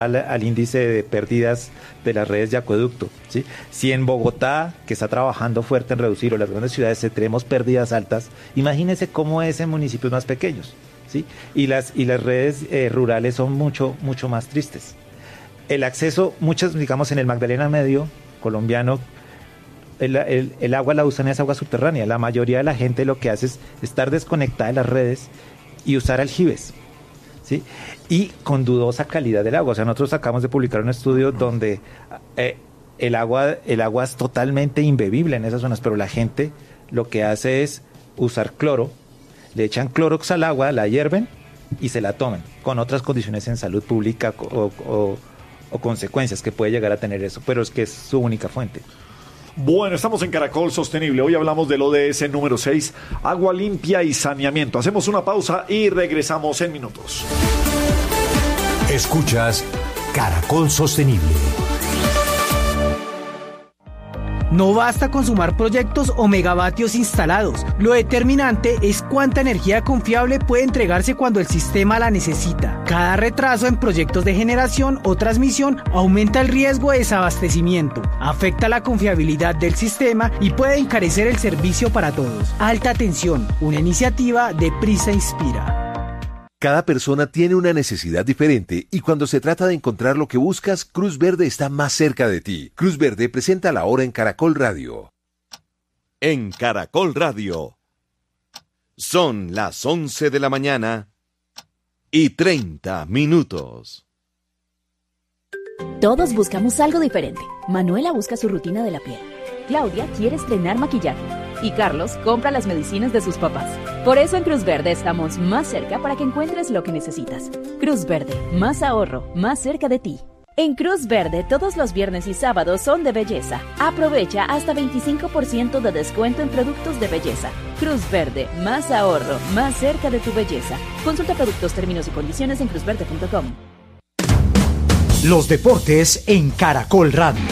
al índice de pérdidas de las redes de acueducto, ¿sí? Si en Bogotá, que está trabajando fuerte en reducir, o las grandes ciudades, tenemos pérdidas altas, imagínense cómo es en municipios más pequeños, ¿sí? Y las redes rurales son mucho más tristes. El acceso, muchas, digamos, en el Magdalena Medio colombiano, el agua la usan, es agua subterránea. La mayoría de la gente lo que hace es estar desconectada de las redes y usar aljibes, ¿sí? Y con dudosa calidad del agua. O sea, nosotros acabamos de publicar un estudio donde el agua es totalmente imbebible en esas zonas, pero la gente lo que hace es usar cloro, le echan clorox al agua, la hierven y se la toman, con otras condiciones en salud pública o consecuencias que puede llegar a tener eso, pero es que es su única fuente. Bueno, estamos en Caracol Sostenible. Hoy hablamos del ODS número 6, agua limpia y saneamiento. Hacemos una pausa y regresamos en minutos. Escuchas Caracol Sostenible. No basta con sumar proyectos o megavatios instalados. Lo determinante es cuánta energía confiable puede entregarse cuando el sistema la necesita. Cada retraso en proyectos de generación o transmisión aumenta el riesgo de desabastecimiento, afecta la confiabilidad del sistema y puede encarecer el servicio para todos. Alta tensión, una iniciativa de Prisa Inspira. Cada persona tiene una necesidad diferente y cuando se trata de encontrar lo que buscas, Cruz Verde está más cerca de ti. Cruz Verde presenta la hora en Caracol Radio. En Caracol Radio. Son las 11 de la mañana y 30 minutos. Todos buscamos algo diferente. Manuela busca su rutina de la piel. Claudia quiere estrenar maquillaje. Y Carlos compra las medicinas de sus papás. Por eso en Cruz Verde estamos más cerca para que encuentres lo que necesitas. Cruz Verde, más ahorro, más cerca de ti. En Cruz Verde todos los viernes y sábados son de belleza. Aprovecha hasta 25% de descuento en productos de belleza. Cruz Verde, más ahorro, más cerca de tu belleza. Consulta productos, términos y condiciones en cruzverde.com. Los deportes en Caracol Radio.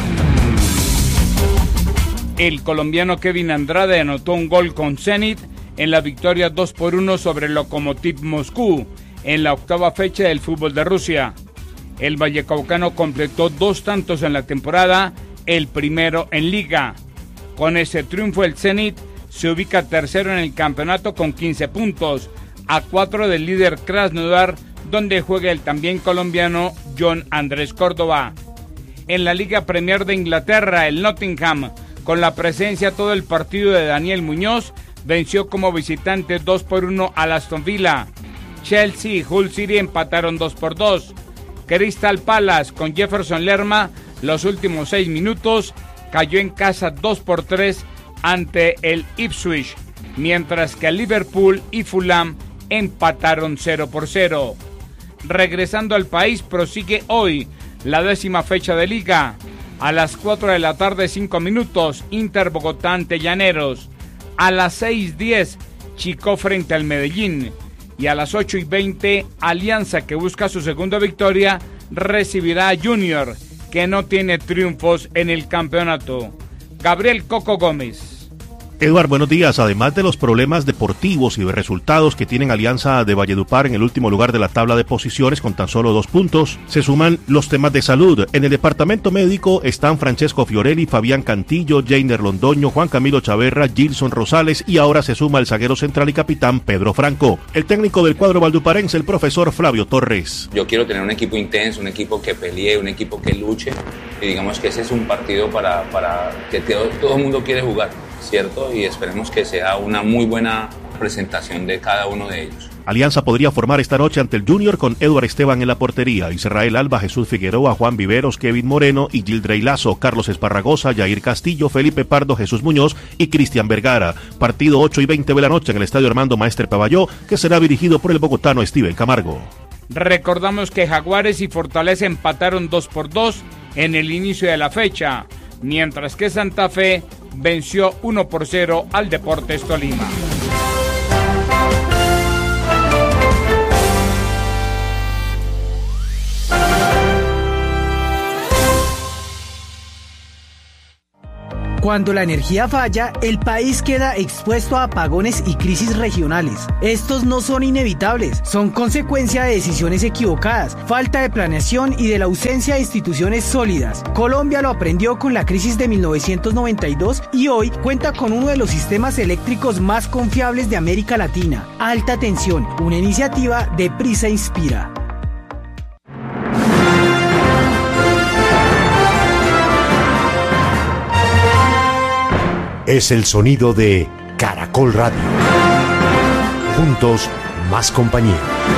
El colombiano Kevin Andrade anotó un gol con Zenit en la victoria 2-1 sobre el Lokomotiv Moscú en la octava fecha del fútbol de Rusia. El vallecaucano completó 2 tantos en la temporada, el primero en Liga. Con ese triunfo el Zenit se ubica tercero en el campeonato con 15 puntos, a 4 del líder Krasnodar, donde juega el también colombiano John Andrés Córdoba. En la Liga Premier de Inglaterra, el Nottingham, con la presencia todo el partido de Daniel Muñoz, venció como visitante 2-1 al Aston Villa. Chelsea y Hull City empataron 2-2. Crystal Palace con Jefferson Lerma, los últimos 6 minutos, cayó en casa 2-3 ante el Ipswich, mientras que Liverpool y Fulham empataron 0-0. Regresando al país, prosigue hoy la 10ª fecha de Liga. A las 4 de la tarde, 5 minutos, Inter Bogotá ante Llaneros. A las 6:10, Chico frente al Medellín. Y a las 8:20, Alianza, que busca su segunda victoria, recibirá a Junior, que no tiene triunfos en el campeonato. Gabriel Coco Gómez. Eduard, buenos días. Además de los problemas deportivos y de resultados que tienen Alianza de Valledupar en el último lugar de la tabla de posiciones con tan solo 2 puntos, se suman los temas de salud. En el departamento médico están Francesco Fiorelli, Fabián Cantillo, Jainer Londoño, Juan Camilo Chaverra, Gilson Rosales y ahora se suma el zaguero central y capitán Pedro Franco. El técnico del cuadro valduparense, el profesor Flavio Torres. Yo quiero tener un equipo intenso, un equipo que pelee, un equipo que luche, y digamos que ese es un partido para que todo el mundo quiere jugar, ¿cierto? Y esperemos que sea una muy buena presentación de cada uno de ellos. Alianza podría formar esta noche ante el Junior con Eduard Esteban en la portería, Israel Alba, Jesús Figueroa, Juan Viveros, Kevin Moreno y Gildrey Lazo, Carlos Esparragosa, Yair Castillo, Felipe Pardo, Jesús Muñoz y Cristian Vergara. Partido 8:20 de la noche en el Estadio Armando Maestre Pavalló, que será dirigido por el bogotano Steven Camargo. Recordamos que Jaguares y Fortaleza empataron 2-2 en el inicio de la fecha, mientras que Santa Fe venció 1-0 al Deportes Tolima. Cuando la energía falla, el país queda expuesto a apagones y crisis regionales. Estos no son inevitables, son consecuencia de decisiones equivocadas, falta de planeación y de la ausencia de instituciones sólidas. Colombia lo aprendió con la crisis de 1992 y hoy cuenta con uno de los sistemas eléctricos más confiables de América Latina. Alta tensión, una iniciativa de Prisa Inspira. Es el sonido de Caracol Radio. Juntos, más compañía.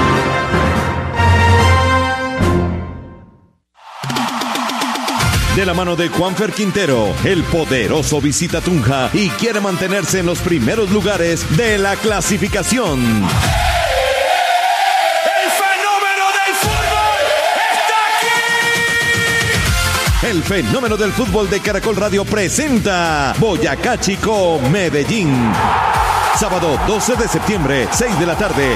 De la mano de Juanfer Quintero, el poderoso visita Tunja y quiere mantenerse en los primeros lugares de la clasificación. El fenómeno del fútbol de Caracol Radio presenta Boyacá Chico Medellín. Sábado 12 de septiembre, 6 de la tarde.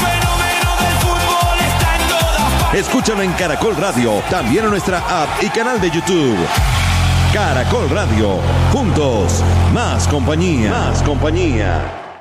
Escúchalo en Caracol Radio, también en nuestra app y canal de YouTube. Caracol Radio, juntos, más compañía. Más compañía.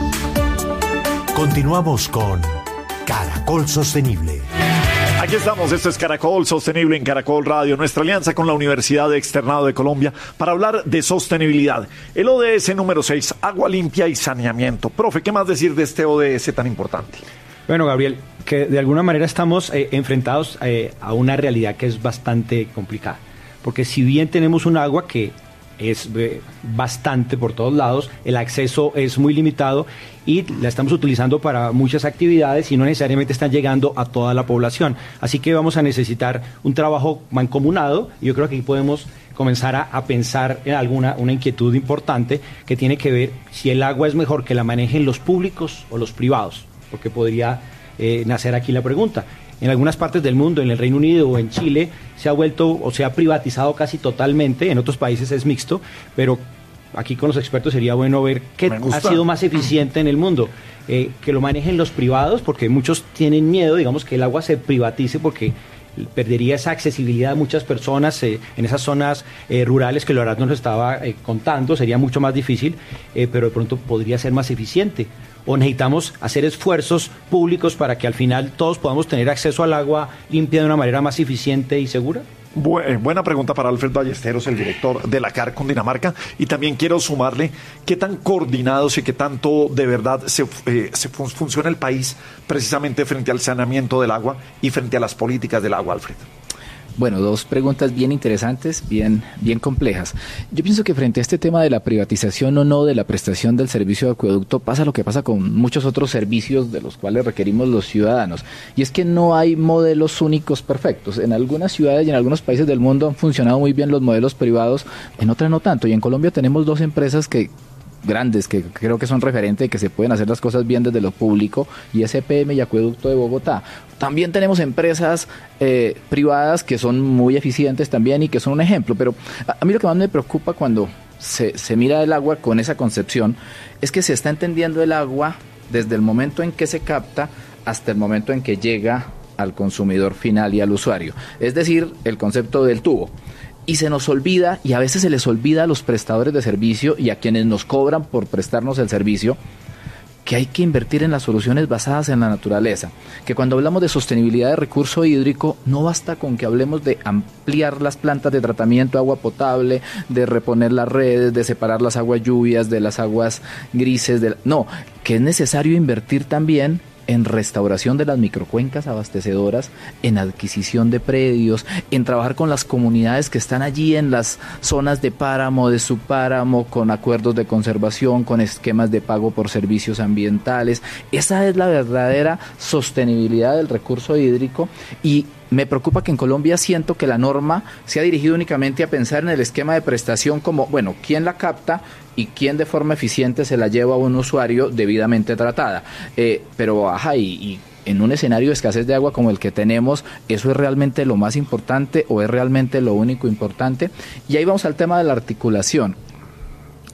Continuamos con Caracol Sostenible. Aquí estamos, esto es Caracol Sostenible en Caracol Radio, nuestra alianza con la Universidad Externado de Colombia para hablar de sostenibilidad. El ODS número 6, agua limpia y saneamiento. Profe, ¿qué más decir de este ODS tan importante? Bueno, Gabriel, que de alguna manera estamos enfrentados a una realidad que es bastante complicada, porque si bien tenemos un agua que es bastante por todos lados, el acceso es muy limitado y la estamos utilizando para muchas actividades y no necesariamente están llegando a toda la población. Así que vamos a necesitar un trabajo mancomunado y yo creo que aquí podemos comenzar a pensar en una inquietud importante que tiene que ver si el agua es mejor que la manejen los públicos o los privados, porque podría nacer aquí la pregunta. En algunas partes del mundo, en el Reino Unido o en Chile, se ha vuelto o se ha privatizado casi totalmente, en otros países es mixto, pero aquí con los expertos sería bueno ver qué ha sido más eficiente en el mundo, que lo manejen los privados, porque muchos tienen miedo, digamos, que el agua se privatice porque perdería esa accesibilidad a muchas personas en esas zonas rurales que Lorato nos estaba contando, sería mucho más difícil, pero de pronto podría ser más eficiente. ¿O necesitamos hacer esfuerzos públicos para que al final todos podamos tener acceso al agua limpia de una manera más eficiente y segura? Buena pregunta para Alfred Ballesteros, el director de la CAR Cundinamarca. Y también quiero sumarle qué tan coordinados y qué tanto de verdad funciona el país precisamente frente al saneamiento del agua y frente a las políticas del agua, Alfred. Bueno, dos preguntas bien interesantes, bien complejas. Yo pienso que frente a este tema de la privatización o no de la prestación del servicio de acueducto, pasa lo que pasa con muchos otros servicios de los cuales requerimos los ciudadanos. Y es que no hay modelos únicos perfectos. En algunas ciudades y en algunos países del mundo han funcionado muy bien los modelos privados, en otras no tanto. Y en Colombia tenemos dos empresas grandes que creo que son referentes y que se pueden hacer las cosas bien desde lo público, y es EPM y Acueducto de Bogotá. También tenemos empresas privadas que son muy eficientes también y que son un ejemplo, pero a mí lo que más me preocupa cuando se mira el agua con esa concepción es que se está entendiendo el agua desde el momento en que se capta hasta el momento en que llega al consumidor final y al usuario, es decir, el concepto del tubo. Y se nos olvida, y a veces se les olvida a los prestadores de servicio y a quienes nos cobran por prestarnos el servicio, que hay que invertir en las soluciones basadas en la naturaleza. Que cuando hablamos de sostenibilidad de recurso hídrico, no basta con que hablemos de ampliar las plantas de tratamiento de agua potable, de reponer las redes, de separar las aguas lluvias de las aguas grises. No, que es necesario invertir también en restauración de las microcuencas abastecedoras, en adquisición de predios, en trabajar con las comunidades que están allí en las zonas de páramo, de subpáramo, con acuerdos de conservación, con esquemas de pago por servicios ambientales. Esa es la verdadera sostenibilidad del recurso hídrico, y me preocupa que en Colombia siento que la norma se ha dirigido únicamente a pensar en el esquema de prestación como, bueno, ¿quién la capta y quién de forma eficiente se la lleva a un usuario debidamente tratada? Pero y en un escenario de escasez de agua como el que tenemos, ¿eso es realmente lo más importante o es realmente lo único importante? Y ahí vamos al tema de la articulación.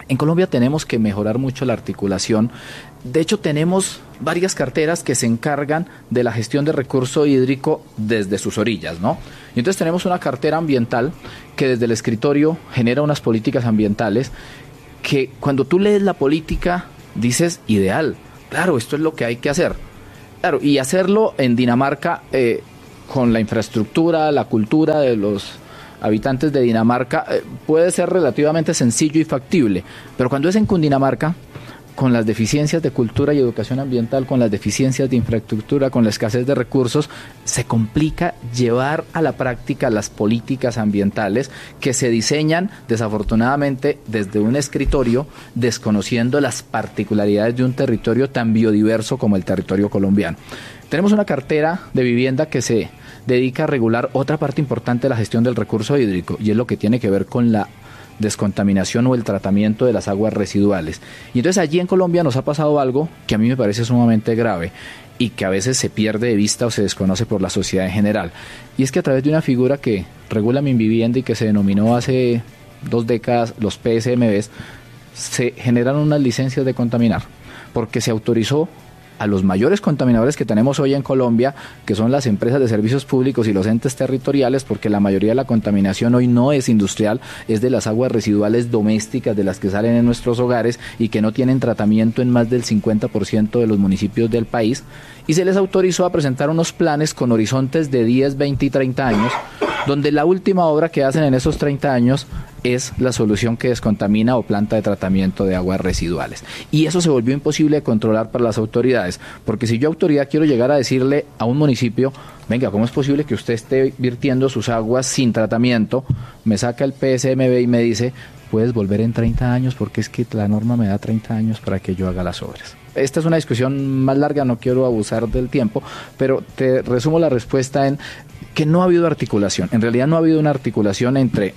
En Colombia tenemos que mejorar mucho la articulación. De hecho, tenemos varias carteras que se encargan de la gestión de recurso hídrico desde sus orillas, ¿no? Y entonces tenemos una cartera ambiental que desde el escritorio genera unas políticas ambientales que cuando tú lees la política dices, ideal, claro, esto es lo que hay que hacer. Claro, y hacerlo en Dinamarca con la infraestructura, la cultura de los habitantes de Dinamarca puede ser relativamente sencillo y factible, pero cuando es en Cundinamarca, con las deficiencias de cultura y educación ambiental, con las deficiencias de infraestructura, con la escasez de recursos, se complica llevar a la práctica las políticas ambientales que se diseñan desafortunadamente desde un escritorio, desconociendo las particularidades de un territorio tan biodiverso como el territorio colombiano. Tenemos una cartera de vivienda que se dedica a regular otra parte importante de la gestión del recurso hídrico, y es lo que tiene que ver con la descontaminación o el tratamiento de las aguas residuales. Y entonces allí en Colombia nos ha pasado algo que a mí me parece sumamente grave y que a veces se pierde de vista o se desconoce por la sociedad en general. Y es que a través de una figura que regula Minvivienda y que se denominó hace 2 décadas los PSMBs, se generaron unas licencias de contaminar, porque se autorizó a los mayores contaminadores que tenemos hoy en Colombia, que son las empresas de servicios públicos y los entes territoriales, porque la mayoría de la contaminación hoy no es industrial, es de las aguas residuales domésticas de las que salen en nuestros hogares y que no tienen tratamiento en más del 50% de los municipios del país, y se les autorizó a presentar unos planes con horizontes de 10, 20 y 30 años, donde la última obra que hacen en esos 30 años es la solución que descontamina o planta de tratamiento de aguas residuales. Y eso se volvió imposible de controlar para las autoridades, porque si yo autoridad quiero llegar a decirle a un municipio, venga, ¿cómo es posible que usted esté virtiendo sus aguas sin tratamiento? Me saca el PSMB y me dice, puedes volver en 30 años porque es que la norma me da 30 años para que yo haga las obras. Esta es una discusión más larga, no quiero abusar del tiempo, pero te resumo la respuesta en que no ha habido articulación. En realidad no ha habido una articulación entre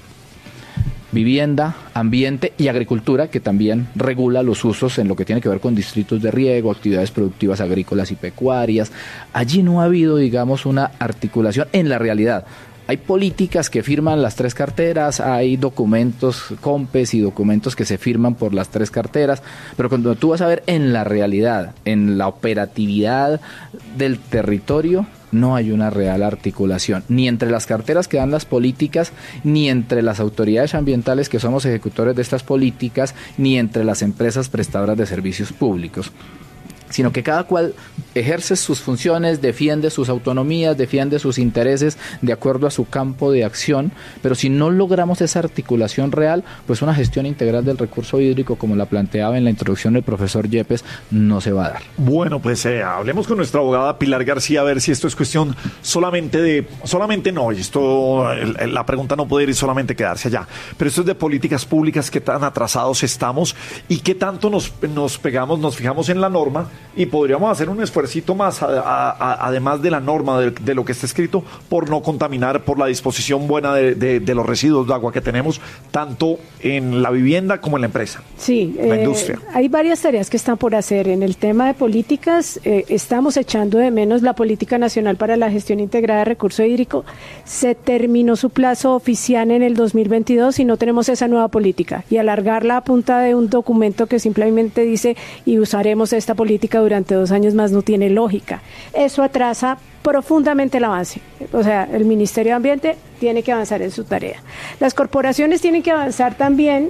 vivienda, ambiente y agricultura, que también regula los usos en lo que tiene que ver con distritos de riego, actividades productivas agrícolas y pecuarias. Allí no ha habido, digamos, una articulación en la realidad. Hay políticas que firman las 3 carteras, hay documentos COMPES y documentos que se firman por las 3 carteras, pero cuando tú vas a ver en la realidad, en la operatividad del territorio, no hay una real articulación, ni entre las carteras que dan las políticas, ni entre las autoridades ambientales que somos ejecutores de estas políticas, ni entre las empresas prestadoras de servicios públicos, sino que cada cual ejerce sus funciones, defiende sus autonomías, defiende sus intereses de acuerdo a su campo de acción, pero si no logramos esa articulación real, pues una gestión integral del recurso hídrico, como la planteaba en la introducción del profesor Yepes, no se va a dar. Bueno, pues hablemos con nuestra abogada Pilar García a ver si esto es cuestión solamente no, y esto, la pregunta no puede ir solamente quedarse allá, pero esto es de políticas públicas, qué tan atrasados estamos y qué tanto nos fijamos en la norma, y podríamos hacer un esfuercito más, además de la norma, de lo que está escrito, por no contaminar, por la disposición buena de los residuos de agua que tenemos, tanto en la vivienda como en la empresa. Sí, la industria. Hay varias tareas que están por hacer. En el tema de políticas, estamos echando de menos la Política Nacional para la Gestión Integrada de Recurso Hídrico. Se terminó su plazo oficial en el 2022 y no tenemos esa nueva política. Y alargarla a punta de un documento que simplemente dice, y usaremos esta política durante 2 años más, no tiene lógica. Eso atrasa profundamente el avance. O sea, el Ministerio de Ambiente tiene que avanzar en su tarea. Las corporaciones tienen que avanzar también.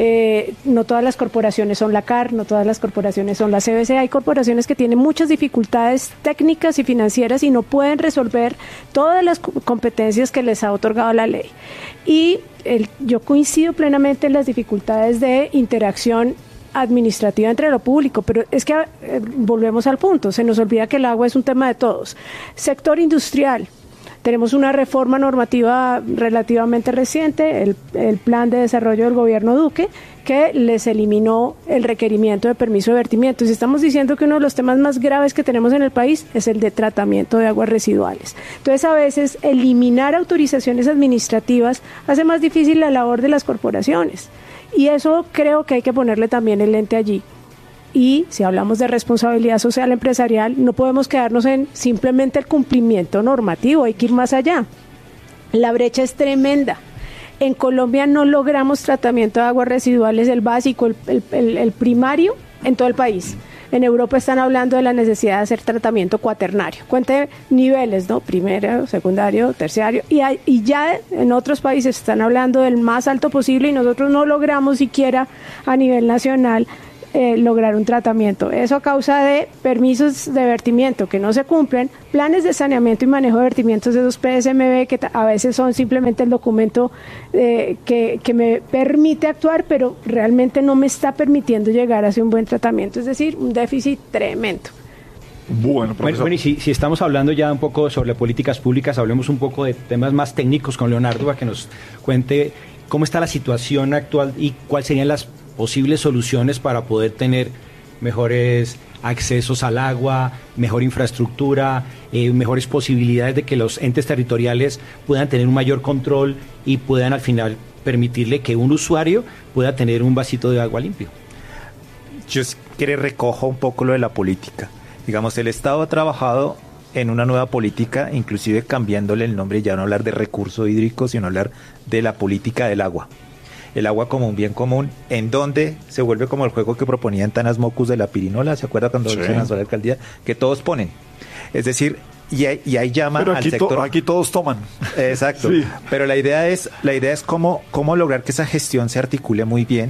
No todas las corporaciones son la CAR, no todas las corporaciones son la CBC. Hay corporaciones que tienen muchas dificultades técnicas y financieras y no pueden resolver todas las competencias que les ha otorgado la ley. Y yo coincido plenamente en las dificultades de interacción administrativa entre lo público, pero es que volvemos al punto, se nos olvida que el agua es un tema de todos. Sector industrial, tenemos una reforma normativa relativamente reciente, el plan de desarrollo del gobierno Duque, que les eliminó el requerimiento de permiso de vertimiento. Y estamos diciendo que uno de los temas más graves que tenemos en el país es el de tratamiento de aguas residuales. Entonces, a veces, eliminar autorizaciones administrativas hace más difícil la labor de las corporaciones. Y eso creo que hay que ponerle también el lente allí. Y si hablamos de responsabilidad social empresarial, no podemos quedarnos en simplemente el cumplimiento normativo, hay que ir más allá. La brecha es tremenda. En Colombia no logramos tratamiento de aguas residuales, el básico, el primario, en todo el país. En Europa están hablando de la necesidad de hacer tratamiento cuaternario. Cuente niveles, ¿no? Primero, secundario, terciario. Y ya en otros países están hablando del más alto posible y nosotros no logramos siquiera a nivel nacional lograr un tratamiento. Eso a causa de permisos de vertimiento que no se cumplen, planes de saneamiento y manejo de vertimientos de esos PSMB que a veces son simplemente el documento que me permite actuar, pero realmente no me está permitiendo llegar hacia un buen tratamiento. Es decir, un déficit tremendo. Bueno, profesor. Bueno, y si estamos hablando ya un poco sobre políticas públicas, hablemos un poco de temas más técnicos con Leonardo para que nos cuente cómo está la situación actual y cuáles serían las posibles soluciones para poder tener mejores accesos al agua, mejor infraestructura, mejores posibilidades de que los entes territoriales puedan tener un mayor control y puedan al final permitirle que un usuario pueda tener un vasito de agua limpio. Yo recojo un poco lo de la política. Digamos, el Estado ha trabajado en una nueva política, inclusive cambiándole el nombre, ya no hablar de recurso hídrico, sino hablar de la política del agua. El agua como un bien común, en donde se vuelve como el juego que proponían Tanas Mocus de la pirinola, ¿se acuerda cuando se lanzó la alcaldía? Que todos ponen. Es decir, y ahí llama pero al sector. Aquí todos toman. Exacto. Sí. Pero la idea es cómo lograr que esa gestión se articule muy bien,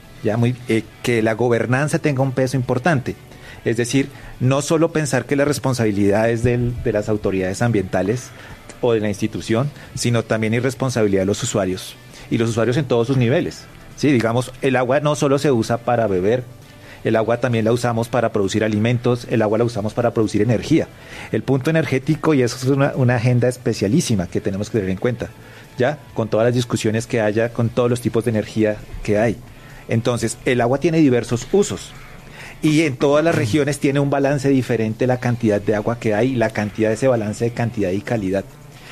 que la gobernanza tenga un peso importante. Es decir, no solo pensar que la responsabilidad es de las autoridades ambientales o de la institución, sino también irresponsabilidad de los usuarios. Y los usuarios en todos sus niveles. Sí, digamos, el agua no solo se usa para beber, el agua también la usamos para producir alimentos, el agua la usamos para producir energía. El punto energético, y eso es una agenda especialísima que tenemos que tener en cuenta, ya con todas las discusiones que haya, con todos los tipos de energía que hay. Entonces, el agua tiene diversos usos. Y en todas las regiones tiene un balance diferente la cantidad de agua que hay y la cantidad de ese balance de cantidad y calidad.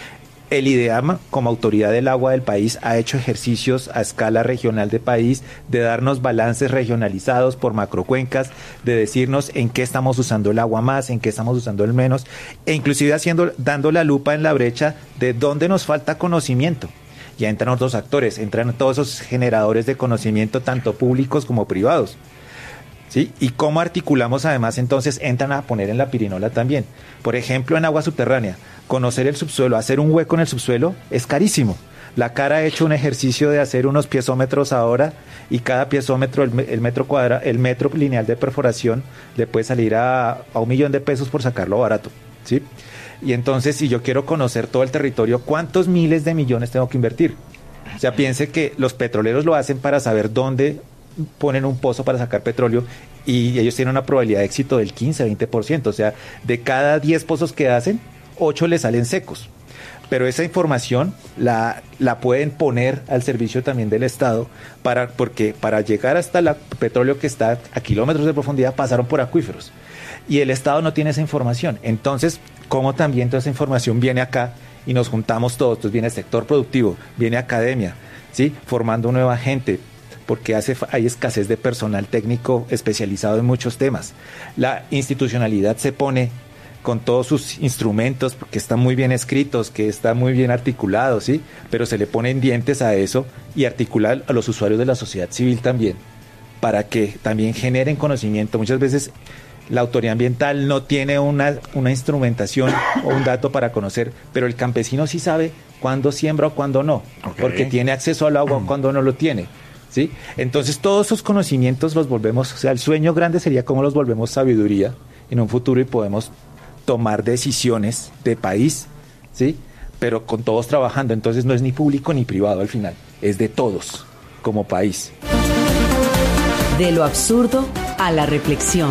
El IDEAM, como autoridad del agua del país, ha hecho ejercicios a escala regional de país de darnos balances regionalizados por macrocuencas, de decirnos en qué estamos usando el agua más, en qué estamos usando el menos, e inclusive dando la lupa en la brecha de dónde nos falta conocimiento. Ya entran otros actores, entran todos esos generadores de conocimiento, tanto públicos como privados. ¿Sí? Y cómo articulamos además, entonces entran a poner en la pirinola también. Por ejemplo, en agua subterránea, conocer el subsuelo, hacer un hueco en el subsuelo es carísimo. La CAR ha hecho un ejercicio de hacer unos piezómetros ahora y cada piezómetro, el metro lineal de perforación le puede salir a $1.000.000 por sacarlo barato. ¿Sí? Y entonces, si yo quiero conocer todo el territorio, ¿cuántos miles de millones tengo que invertir? O sea, piense que los petroleros lo hacen para saber dónde ponen un pozo para sacar petróleo y ellos tienen una probabilidad de éxito del 15-20%, o sea, de cada 10 pozos que hacen, 8 le salen secos. Pero esa información la pueden poner al servicio también del Estado, porque para llegar hasta el petróleo que está a kilómetros de profundidad pasaron por acuíferos y el Estado no tiene esa información. Entonces, ¿cómo también toda esa información viene acá y nos juntamos todos? Entonces viene el sector productivo, viene academia, ¿sí? Formando nueva gente, porque hay escasez de personal técnico especializado en muchos temas. La institucionalidad se pone con todos sus instrumentos, porque están muy bien escritos, que están muy bien articulados, ¿sí? Pero se le ponen dientes a eso y articular a los usuarios de la sociedad civil también, para que también generen conocimiento. Muchas veces la autoridad ambiental no tiene una instrumentación o un dato para conocer, pero el campesino sí sabe cuándo siembra o cuándo no, porque tiene acceso al agua o cuándo no lo tiene. ¿Sí? Entonces todos esos conocimientos los volvemos, o sea, el sueño grande sería cómo los volvemos sabiduría en un futuro y podemos tomar decisiones de país, ¿sí? Pero con todos trabajando, entonces no es ni público ni privado al final, es de todos como país. De lo absurdo a la reflexión.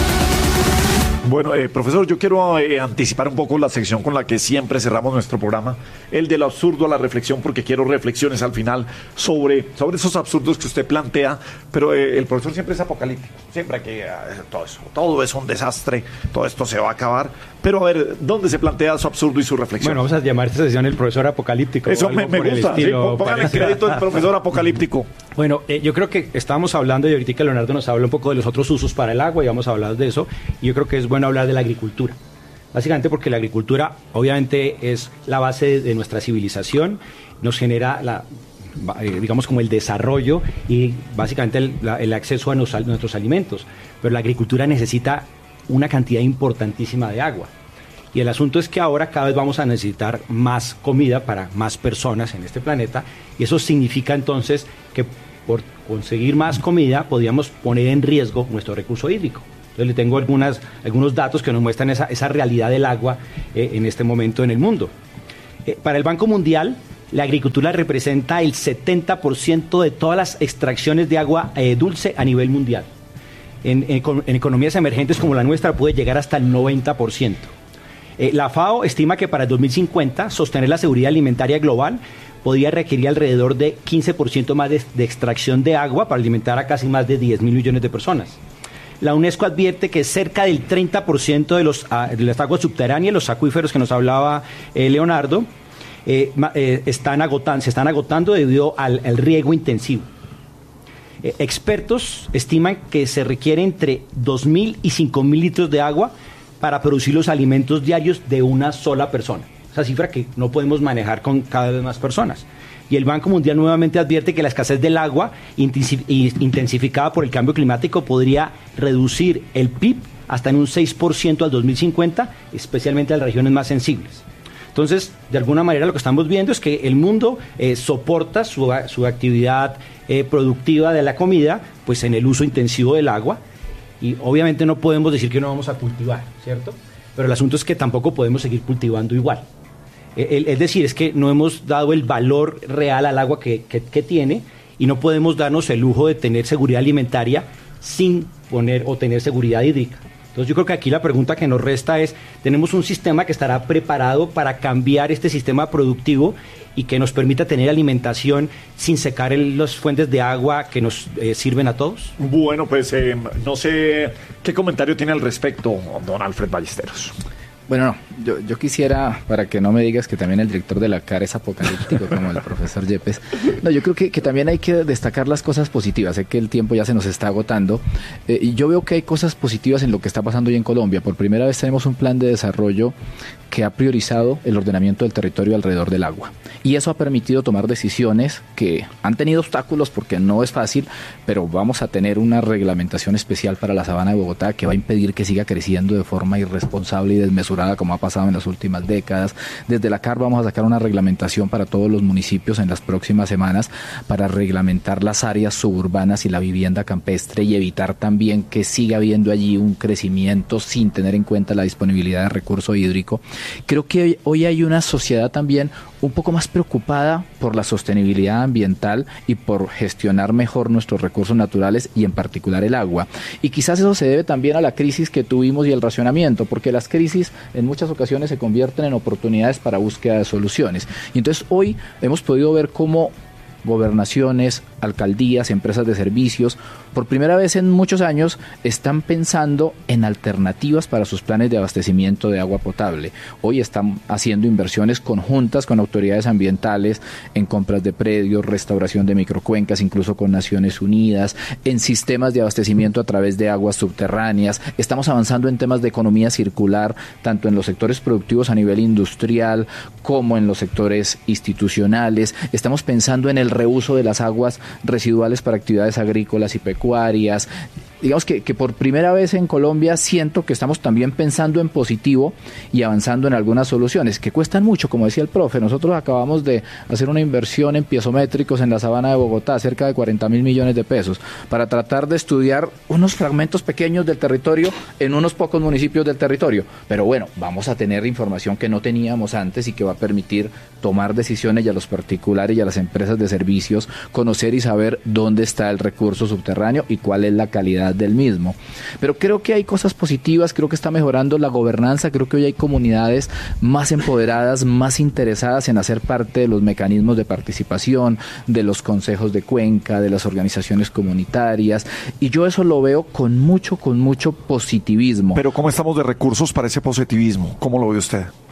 Bueno, profesor, yo quiero anticipar un poco la sección con la que siempre cerramos nuestro programa, el de lo absurdo a la reflexión, porque quiero reflexiones al final sobre esos absurdos que usted plantea, pero el profesor siempre es apocalíptico, siempre que todo es un desastre, todo esto se va a acabar, pero a ver, ¿dónde se plantea su absurdo y su reflexión? Bueno, vamos a llamar a esta sesión el profesor apocalíptico. Eso me gusta, sí, póngale crédito al profesor apocalíptico. Bueno, yo creo que estábamos hablando, y ahorita Leonardo nos habla un poco de los otros usos para el agua, y vamos a hablar de eso, y yo creo que es bueno hablar de la agricultura. Básicamente porque la agricultura obviamente es la base de nuestra civilización, nos genera digamos, como el desarrollo y básicamente el acceso a nuestros alimentos. Pero la agricultura necesita una cantidad importantísima de agua. Y el asunto es que ahora cada vez vamos a necesitar más comida para más personas en este planeta, y eso significa entonces que por conseguir más comida podríamos poner en riesgo nuestro recurso hídrico. Entonces le tengo algunos datos que nos muestran esa realidad del agua en este momento en el mundo. Para el Banco Mundial, la agricultura representa el 70% de todas las extracciones de agua dulce a nivel mundial. En economías emergentes como la nuestra puede llegar hasta el 90%. La FAO estima que para el 2050 sostener la seguridad alimentaria global podría requerir alrededor de 15% más de extracción de agua para alimentar a casi más de 10.000 millones de personas. La UNESCO advierte que cerca del 30% de las aguas subterráneas, los acuíferos que nos hablaba Leonardo, se están agotando debido al riego intensivo. Expertos estiman que se requiere entre 2.000 y 5.000 litros de agua para producir los alimentos diarios de una sola persona. Esa cifra que no podemos manejar con cada vez más personas. Y el Banco Mundial nuevamente advierte que la escasez del agua, intensificada por el cambio climático, podría reducir el PIB hasta en un 6% al 2050, especialmente en las regiones más sensibles. Entonces, de alguna manera lo que estamos viendo es que el mundo soporta su actividad productiva de la comida, pues en el uso intensivo del agua. Y obviamente no podemos decir que no vamos a cultivar, ¿cierto? Pero el asunto es que tampoco podemos seguir cultivando igual. Es decir, es que no hemos dado el valor real al agua que tiene, y no podemos darnos el lujo de tener seguridad alimentaria sin tener seguridad hídrica. Entonces yo creo que aquí la pregunta que nos resta es, ¿tenemos un sistema que estará preparado para cambiar este sistema productivo y que nos permita tener alimentación sin secar las fuentes de agua que nos sirven a todos? Bueno, pues no sé qué comentario tiene al respecto don Alfred Ballesteros. Bueno, no, yo quisiera, para que no me digas que también el director de la CAR es apocalíptico como el profesor Yepes, no, yo creo que también hay que destacar las cosas positivas. Sé que el tiempo ya se nos está agotando, y yo veo que hay cosas positivas en lo que está pasando hoy en Colombia. Por primera vez tenemos un plan de desarrollo que ha priorizado el ordenamiento del territorio alrededor del agua, y eso ha permitido tomar decisiones que han tenido obstáculos porque no es fácil, pero vamos a tener una reglamentación especial para la Sabana de Bogotá que va a impedir que siga creciendo de forma irresponsable y desmesurada como ha pasado en las últimas décadas. Desde la CAR vamos a sacar una reglamentación para todos los municipios en las próximas semanas para reglamentar las áreas suburbanas y la vivienda campestre, y evitar también que siga habiendo allí un crecimiento sin tener en cuenta la disponibilidad de recurso hídrico. Creo que hoy hay una sociedad también un poco más preocupada por la sostenibilidad ambiental y por gestionar mejor nuestros recursos naturales, y en particular el agua. Y quizás eso se debe también a la crisis que tuvimos y el racionamiento, porque las crisis en muchas ocasiones se convierten en oportunidades para búsqueda de soluciones. Y entonces hoy hemos podido ver cómo gobernaciones, alcaldías, empresas de servicios, por primera vez en muchos años están pensando en alternativas para sus planes de abastecimiento de agua potable. Hoy están haciendo inversiones conjuntas con autoridades ambientales en compras de predios, restauración de microcuencas, incluso con Naciones Unidas, en sistemas de abastecimiento a través de aguas subterráneas. Estamos avanzando en temas de economía circular, tanto en los sectores productivos a nivel industrial como en los sectores institucionales. Estamos pensando en el reuso de las aguas residuales para actividades agrícolas y pecuarias. Digamos que por primera vez en Colombia siento que estamos también pensando en positivo y avanzando en algunas soluciones que cuestan mucho, como decía el profe. Nosotros acabamos de hacer una inversión en piezométricos en la Sabana de Bogotá, cerca de 40.000 millones de pesos, para tratar de estudiar unos fragmentos pequeños del territorio en unos pocos municipios del territorio. Pero bueno, vamos a tener información que no teníamos antes y que va a permitir tomar decisiones, y a los particulares y a las empresas de servicios conocer y saber dónde está el recurso subterráneo y cuál es la calidad del mismo. Pero creo que hay cosas positivas, creo que está mejorando la gobernanza, creo que hoy hay comunidades más empoderadas, más interesadas en hacer parte de los mecanismos de participación, de los consejos de cuenca, de las organizaciones comunitarias, y yo eso lo veo con mucho positivismo. Pero ¿cómo estamos de recursos para ese positivismo? ¿Cómo lo ve usted?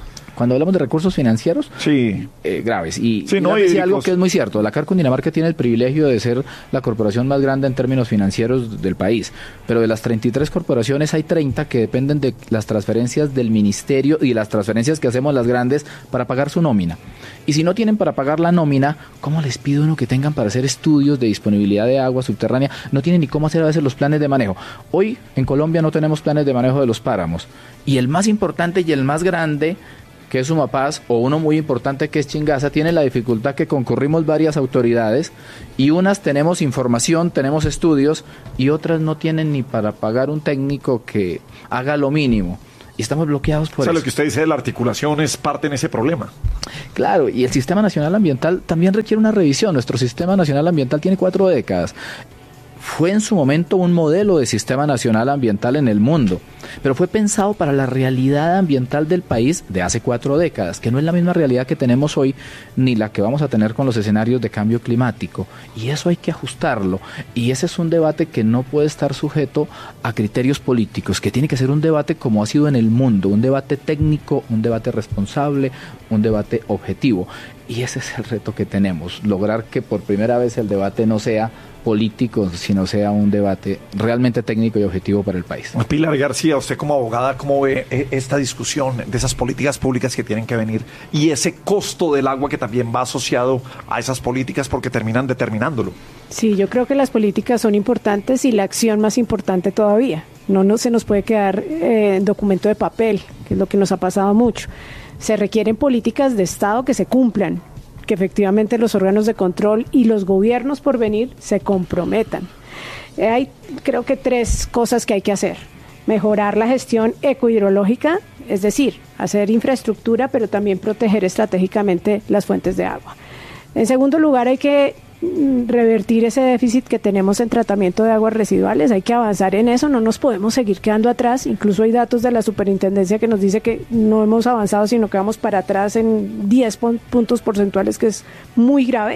Cuando hablamos de recursos financieros, graves. Y decía algo que es muy cierto. La CAR Cundinamarca tiene el privilegio de ser la corporación más grande en términos financieros del país, pero de las 33 corporaciones hay 30 que dependen de las transferencias del ministerio y las transferencias que hacemos las grandes para pagar su nómina. Y si no tienen para pagar la nómina, ¿cómo les pido uno que tengan para hacer estudios de disponibilidad de agua subterránea? No tienen ni cómo hacer a veces los planes de manejo. Hoy en Colombia no tenemos planes de manejo de los páramos. Y el más importante y el más grande, que es Sumapaz, o uno muy importante que es Chingaza, tiene la dificultad que concurrimos varias autoridades y unas tenemos información, tenemos estudios y otras no tienen ni para pagar un técnico que haga lo mínimo. Y estamos bloqueados por eso. Lo que usted dice de la articulación es parte en ese problema. Claro, y el Sistema Nacional Ambiental también requiere una revisión. Nuestro Sistema Nacional Ambiental tiene 4 décadas. Fue en su momento un modelo de sistema nacional ambiental en el mundo, pero fue pensado para la realidad ambiental del país de hace 4 décadas, que no es la misma realidad que tenemos hoy, ni la que vamos a tener con los escenarios de cambio climático, y eso hay que ajustarlo, y ese es un debate que no puede estar sujeto a criterios políticos, que tiene que ser un debate como ha sido en el mundo, un debate técnico, un debate responsable, un debate objetivo, y ese es el reto que tenemos, lograr que por primera vez el debate no sea político, sino sea un debate realmente técnico y objetivo para el país. Pilar García, usted como abogada, ¿cómo ve esta discusión de esas políticas públicas que tienen que venir y ese costo del agua que también va asociado a esas políticas porque terminan determinándolo? Sí, yo creo que las políticas son importantes y la acción más importante todavía. No se nos puede quedar en documento de papel, que es lo que nos ha pasado mucho. Se requieren políticas de Estado que se cumplan, que efectivamente los órganos de control y los gobiernos por venir se comprometan. Hay creo que 3 cosas que hay que hacer. Mejorar la gestión ecohidrológica, es decir, hacer infraestructura, pero también proteger estratégicamente las fuentes de agua. En segundo lugar, hay que revertir ese déficit que tenemos en tratamiento de aguas residuales, hay que avanzar en eso, no nos podemos seguir quedando atrás, incluso hay datos de la superintendencia que nos dice que no hemos avanzado, sino que vamos para atrás en 10 puntos porcentuales, que es muy grave,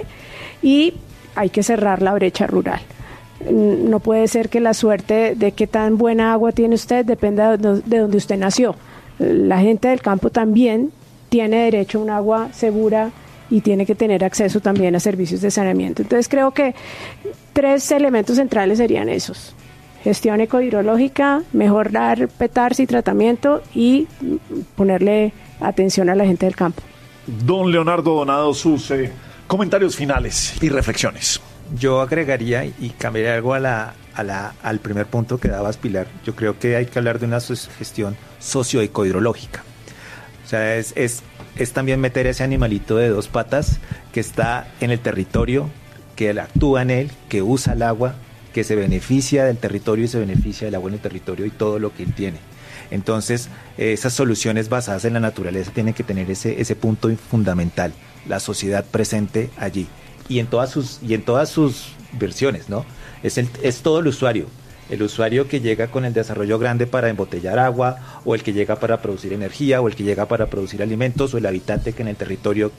y hay que cerrar la brecha rural. No puede ser que la suerte de qué tan buena agua tiene usted dependa de donde usted nació. La gente del campo también tiene derecho a un agua segura y tiene que tener acceso también a servicios de saneamiento. Entonces creo que 3 elementos centrales serían esos: gestión ecohidrológica, mejorar petars y tratamiento y ponerle atención a la gente del campo. Don Leonardo Donado, sus comentarios finales y reflexiones. Yo agregaría y cambiaría algo al primer punto que dabas, Pilar. Yo creo que hay que hablar de una gestión socioecohidrológica. O sea, es también meter ese animalito de 2 patas que está en el territorio, que actúa en él, que usa el agua, que se beneficia del territorio y se beneficia del agua en el territorio y todo lo que él tiene. Entonces, esas soluciones basadas en la naturaleza tienen que tener ese punto fundamental, la sociedad presente allí y en todas sus versiones, ¿no? Es todo el usuario que llega con el desarrollo grande para embotellar agua, o el que llega para producir energía, o el que llega para producir alimentos, o el habitante que en el territorio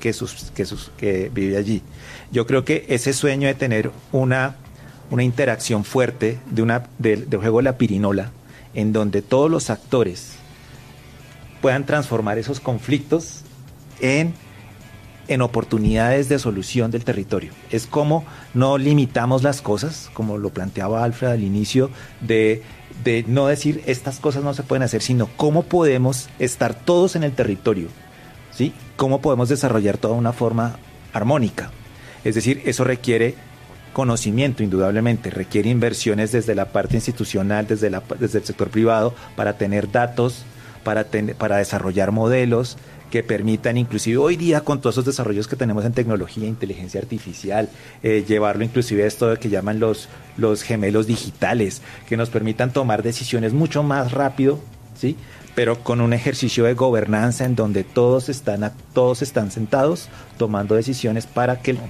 que vive allí. Yo creo que ese sueño de tener una interacción fuerte del juego de la pirinola, en donde todos los actores puedan transformar esos conflictos en oportunidades de solución del territorio. Es como no limitamos las cosas, como lo planteaba Alfred al inicio, de no decir estas cosas no se pueden hacer, sino cómo podemos estar todos en el territorio, ¿sí? Cómo podemos desarrollar toda una forma armónica. Es decir, eso requiere conocimiento, indudablemente, requiere inversiones desde la parte institucional, desde el sector privado, para tener datos, para desarrollar modelos que permitan, inclusive hoy día con todos esos desarrollos que tenemos en tecnología, inteligencia artificial, llevarlo inclusive a esto que llaman los gemelos digitales, que nos permitan tomar decisiones mucho más rápido, ¿sí? Pero con un ejercicio de gobernanza en donde todos están sentados tomando decisiones para que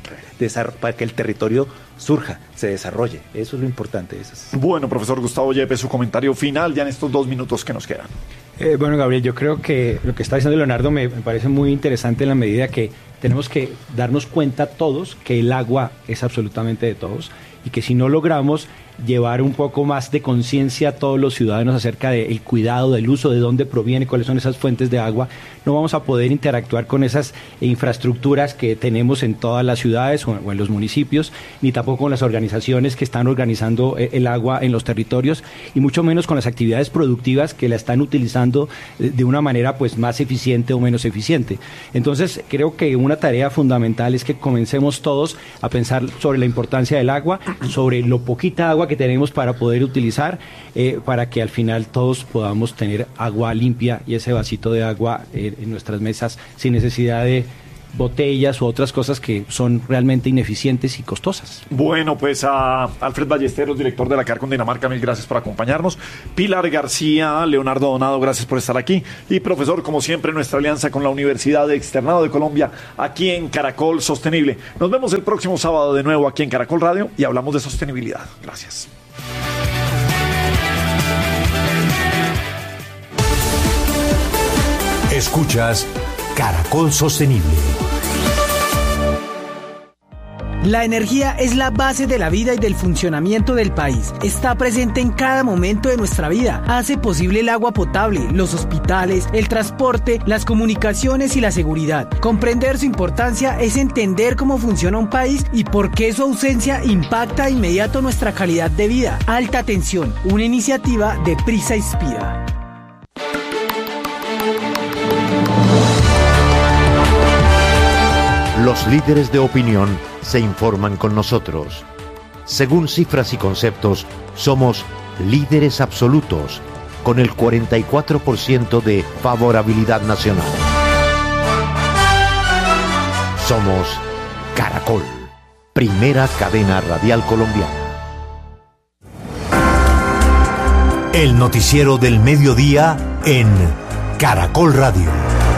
el territorio surja, se desarrolle. Eso es lo importante. Bueno, profesor Gustavo Yepes, su comentario final ya en estos 2 minutos que nos quedan. Bueno, Gabriel, yo creo que lo que está diciendo Leonardo me parece muy interesante en la medida que tenemos que darnos cuenta todos que el agua es absolutamente de todos y que si no logramos llevar un poco más de conciencia a todos los ciudadanos acerca del cuidado, del uso, de dónde proviene, cuáles son esas fuentes de agua, no vamos a poder interactuar con esas infraestructuras que tenemos en todas las ciudades o en los municipios, ni tampoco con las organizaciones que están organizando el agua en los territorios, y mucho menos con las actividades productivas que la están utilizando de una manera pues más eficiente o menos eficiente. Entonces creo que una tarea fundamental es que comencemos todos a pensar sobre la importancia del agua, sobre lo poquita agua que tenemos para poder utilizar, para que al final todos podamos tener agua limpia y ese vasito de agua en nuestras mesas sin necesidad de botellas u otras cosas que son realmente ineficientes y costosas. Bueno, pues a Alfred Ballesteros, director de la CAR Cundinamarca, mil gracias por acompañarnos. Pilar García, Leonardo Donado, gracias por estar aquí. Y profesor, como siempre, nuestra alianza con la Universidad de Externado de Colombia, aquí en Caracol Sostenible. Nos vemos el próximo sábado de nuevo aquí en Caracol Radio y hablamos de sostenibilidad. Gracias. Escuchas Caracol Sostenible. La energía es la base de la vida y del funcionamiento del país. Está presente en cada momento de nuestra vida. Hace posible el agua potable, los hospitales, el transporte, las comunicaciones y la seguridad. Comprender su importancia es entender cómo funciona un país y por qué su ausencia impacta de inmediato nuestra calidad de vida. Alta Tensión, una iniciativa de Prisa Inspira. Los líderes de opinión se informan con nosotros. Según cifras y conceptos, somos líderes absolutos, con el 44% de favorabilidad nacional. Somos Caracol, primera cadena radial colombiana. El noticiero del mediodía en Caracol Radio.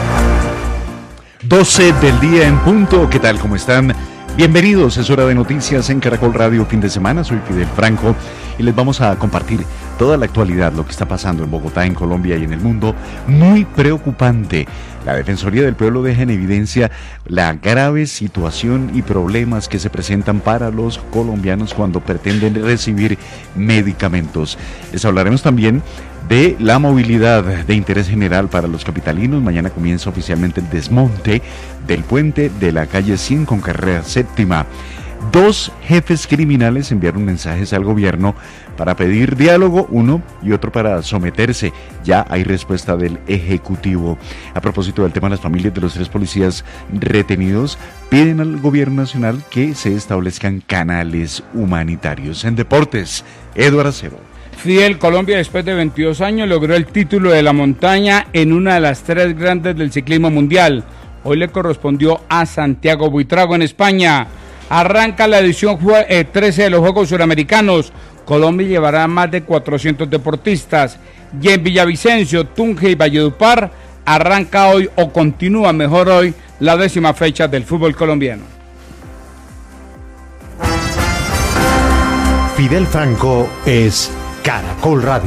12 del día en punto. ¿Qué tal? ¿Cómo están? Bienvenidos, es hora de noticias en Caracol Radio fin de semana. Soy Fidel Franco y les vamos a compartir toda la actualidad, lo que está pasando en Bogotá, en Colombia y en el mundo. Muy preocupante. La Defensoría del Pueblo deja en evidencia la grave situación y problemas que se presentan para los colombianos cuando pretenden recibir medicamentos. Les hablaremos también de la movilidad de interés general para los capitalinos. Mañana comienza oficialmente el desmonte del puente de la calle 100 con carrera séptima. 2 jefes criminales enviaron mensajes al gobierno para pedir diálogo, uno y otro para someterse. Ya hay respuesta del Ejecutivo. A propósito del tema, las familias de los 3 policías retenidos piden al gobierno nacional que se establezcan canales humanitarios. En deportes, Eduardo Acero. Fidel, Colombia después de 22 años logró el título de la montaña en una de las 3 grandes del ciclismo mundial. Hoy le correspondió a Santiago Buitrago en España. Arranca la edición 13 de los Juegos Suramericanos. Colombia llevará más de 400 deportistas. Y en Villavicencio, Tunja y Valledupar arranca hoy o continúa mejor hoy la 10ª fecha del fútbol colombiano. Fidel Franco es Caracol Radio.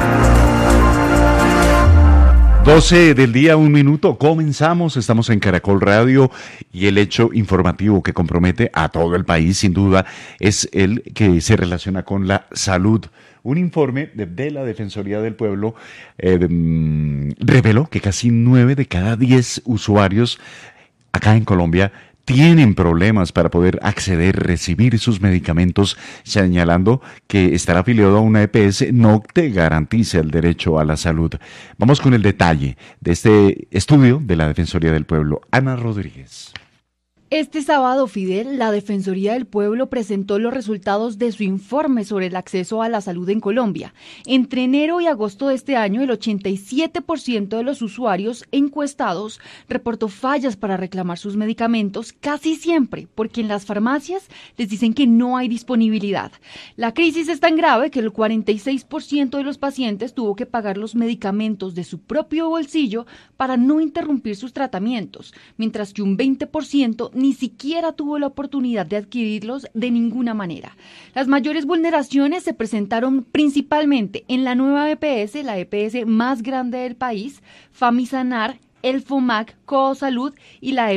12 del día, 1 minuto, comenzamos, estamos en Caracol Radio y el hecho informativo que compromete a todo el país, sin duda, es el que se relaciona con la salud. Un informe de la Defensoría del Pueblo reveló que casi 9 de cada 10 usuarios acá en Colombia tienen problemas para poder recibir sus medicamentos, señalando que estar afiliado a una EPS no te garantiza el derecho a la salud. Vamos con el detalle de este estudio de la Defensoría del Pueblo. Ana Rodríguez. Este sábado, Fidel, la Defensoría del Pueblo presentó los resultados de su informe sobre el acceso a la salud en Colombia. Entre enero y agosto de este año, el 87% de los usuarios encuestados reportó fallas para reclamar sus medicamentos, casi siempre, porque en las farmacias les dicen que no hay disponibilidad. La crisis es tan grave que el 46% de los pacientes tuvo que pagar los medicamentos de su propio bolsillo para no interrumpir sus tratamientos, mientras que un 20% ni siquiera tuvo la oportunidad de adquirirlos de ninguna manera. Las mayores vulneraciones se presentaron principalmente en la nueva EPS, la EPS más grande del país, Famisanar, el FOMAC, Cosalud y la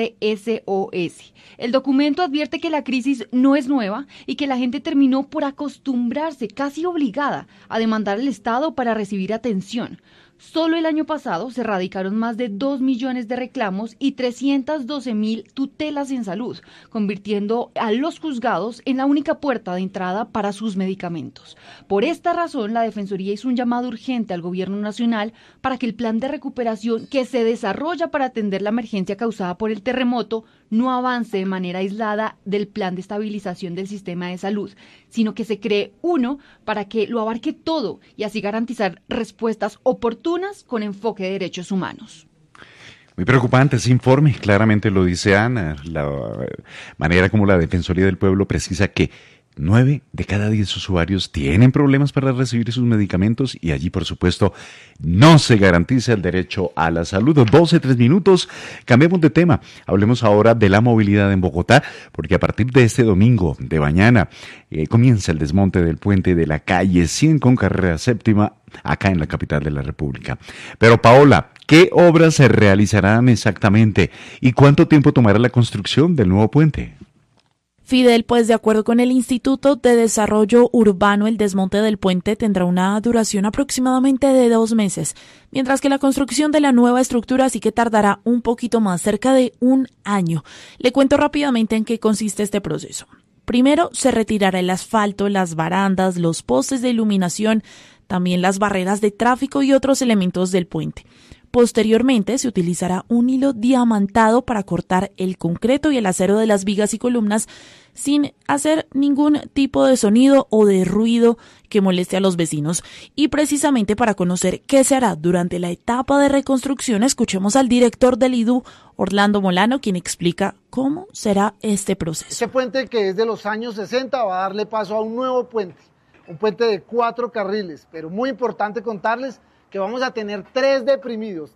EPS-SOS. El documento advierte que la crisis no es nueva y que la gente terminó por acostumbrarse, casi obligada, a demandar al Estado para recibir atención. Solo el año pasado se radicaron más de 2 millones de reclamos y 312.000 tutelas en salud, convirtiendo a los juzgados en la única puerta de entrada para sus medicamentos. Por esta razón, la Defensoría hizo un llamado urgente al Gobierno Nacional para que el plan de recuperación que se desarrolla para atender la emergencia causada por el terremoto no avance de manera aislada del plan de estabilización del sistema de salud, sino que se cree uno para que lo abarque todo y así garantizar respuestas oportunas con enfoque de derechos humanos. Muy preocupante ese informe, claramente lo dice Ana, la manera como la Defensoría del Pueblo precisa que 9 de cada 10 usuarios tienen problemas para recibir sus medicamentos y allí, por supuesto, no se garantiza el derecho a la salud. 12:03 minutos, cambiemos de tema. Hablemos ahora de la movilidad en Bogotá, porque a partir de este domingo, de mañana, comienza el desmonte del puente de la calle 100 con carrera séptima, acá en la capital de la República. Pero Paola, ¿qué obras se realizarán exactamente y cuánto tiempo tomará la construcción del nuevo puente? Fidel, pues de acuerdo con el Instituto de Desarrollo Urbano, el desmonte del puente tendrá una duración aproximadamente de 2 meses, mientras que la construcción de la nueva estructura sí que tardará un poquito más, cerca de 1 año. Le cuento rápidamente en qué consiste este proceso. Primero, se retirará el asfalto, las barandas, los postes de iluminación, también las barreras de tráfico y otros elementos del puente. Posteriormente, se utilizará un hilo diamantado para cortar el concreto y el acero de las vigas y columnas sin hacer ningún tipo de sonido o de ruido que moleste a los vecinos. Y precisamente para conocer qué se hará durante la etapa de reconstrucción, escuchemos al director del IDU, Orlando Molano, quien explica cómo será este proceso. Este puente, que es de los años 60, va a darle paso a un nuevo puente, un puente de 4 carriles, pero muy importante contarles que vamos a tener 3 deprimidos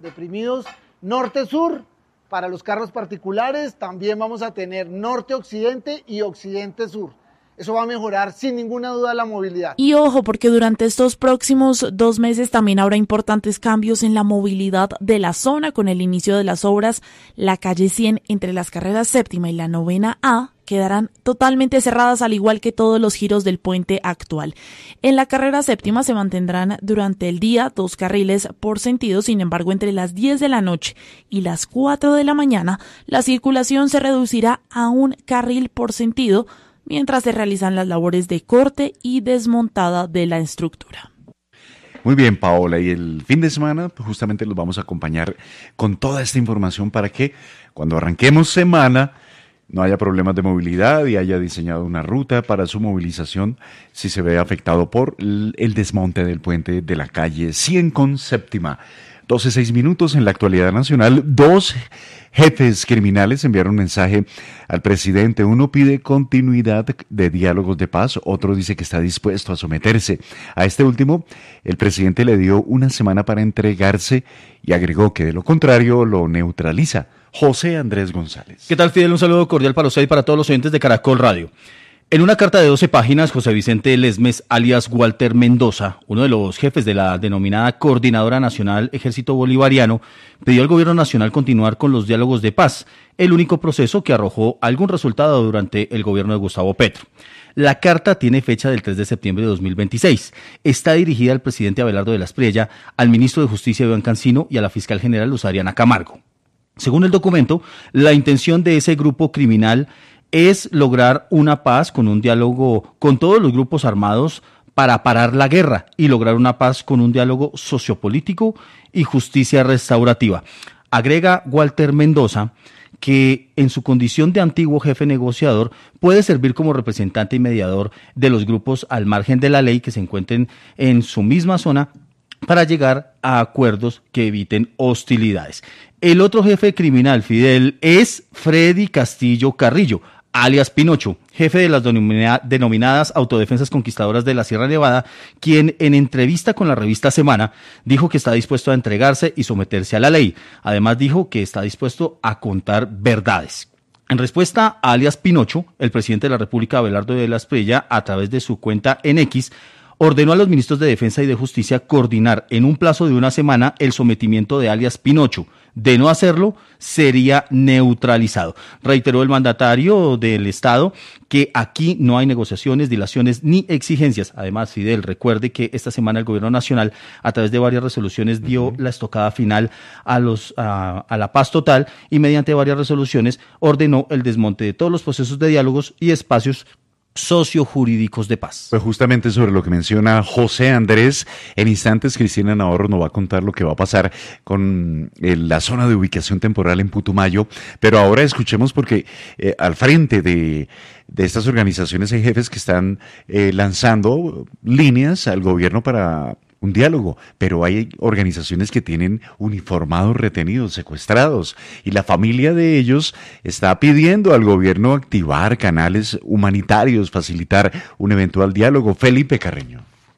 norte-sur para los carros particulares, también vamos a tener norte-occidente y occidente-sur. Eso va a mejorar sin ninguna duda la movilidad. Y ojo, porque durante estos próximos 2 meses también habrá importantes cambios en la movilidad de la zona con el inicio de las obras. La calle 100 entre las carreras séptima y la novena A quedarán totalmente cerradas, al igual que todos los giros del puente actual. En la carrera séptima se mantendrán durante el día 2 carriles por sentido, sin embargo, entre las 10 de la noche y las 4 de la mañana, la circulación se reducirá a 1 carril por sentido, mientras se realizan las labores de corte y desmontada de la estructura. Muy bien, Paola, y el fin de semana justamente los vamos a acompañar con toda esta información para que cuando arranquemos semana no haya problemas de movilidad y haya diseñado una ruta para su movilización si se ve afectado por el desmonte del puente de la calle 100 con séptima. 12:06 minutos en la actualidad nacional. 2 jefes criminales enviaron un mensaje al presidente. Uno pide continuidad de diálogos de paz, otro dice que está dispuesto a someterse. A este último, el presidente le dio 1 semana para entregarse y agregó que de lo contrario lo neutraliza. José Andrés González. ¿Qué tal, Fidel? Un saludo cordial para usted y para todos los oyentes de Caracol Radio. En una carta de 12 páginas, José Vicente Lesmes, alias Walter Mendoza, uno de los jefes de la denominada Coordinadora Nacional Ejército Bolivariano, pidió al gobierno nacional continuar con los diálogos de paz, el único proceso que arrojó algún resultado durante el gobierno de Gustavo Petro. La carta tiene fecha del 3 de septiembre de 2026. Está dirigida al presidente Abelardo de la Espriella, al ministro de Justicia Iván Cancino y a la fiscal general Luz Ariana Camargo. Según el documento, la intención de ese grupo criminal es lograr una paz con un diálogo con todos los grupos armados para parar la guerra y lograr una paz con un diálogo sociopolítico y justicia restaurativa. Agrega Walter Mendoza que en su condición de antiguo jefe negociador puede servir como representante y mediador de los grupos al margen de la ley que se encuentren en su misma zona para llegar a acuerdos que eviten hostilidades. El otro jefe criminal, Fidel, es Freddy Castillo Carrillo, alias Pinocho, jefe de las denominadas Autodefensas Conquistadoras de la Sierra Nevada, quien en entrevista con la revista Semana dijo que está dispuesto a entregarse y someterse a la ley. Además dijo que está dispuesto a contar verdades. En respuesta a alias Pinocho, el presidente de la República, Abelardo de la Espriella, a través de su cuenta en X, ordenó a los ministros de Defensa y de Justicia coordinar en un plazo de una semana el sometimiento de alias Pinocho. De no hacerlo, sería neutralizado. Reiteró el mandatario del Estado que aquí no hay negociaciones, dilaciones ni exigencias. Además, Fidel, recuerde que esta semana el Gobierno Nacional, a través de varias resoluciones, dio la estocada final a la paz total y mediante varias resoluciones ordenó el desmonte de todos los procesos de diálogos y espacios sociojurídicos de paz. Pues justamente sobre lo que menciona José Andrés, en instantes Cristina Navarro nos va a contar lo que va a pasar con la zona de ubicación temporal en Putumayo, pero ahora escuchemos porque al frente de estas organizaciones hay jefes que están lanzando líneas al gobierno para un diálogo, pero hay organizaciones que tienen uniformados retenidos, secuestrados, y la familia de ellos está pidiendo al gobierno activar canales humanitarios, facilitar un eventual diálogo. Felipe Carreño.